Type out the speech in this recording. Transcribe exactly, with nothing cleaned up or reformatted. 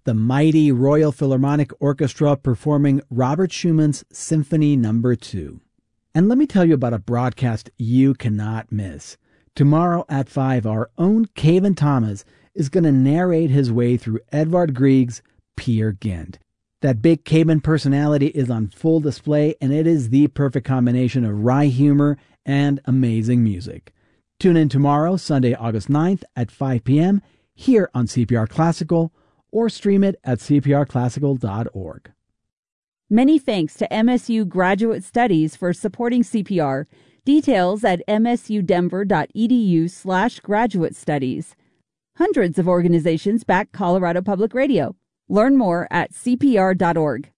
the mighty Royal Philharmonic Orchestra performing Robert Schumann's Symphony Number two. And let me tell you about a broadcast you cannot miss. Tomorrow at five, our own Kevin Thomas is going to narrate his way through Edvard Grieg's Peer Gynt. That big Cayman personality is on full display, and it is the perfect combination of wry humor and amazing music. Tune in tomorrow, Sunday, August ninth at five p.m. here on C P R Classical, or stream it at c p r classical dot org. Many thanks to M S U Graduate Studies for supporting C P R. Details at m s u denver dot e d u slash graduate studies. Hundreds of organizations back Colorado Public Radio. Learn more at c p r dot org.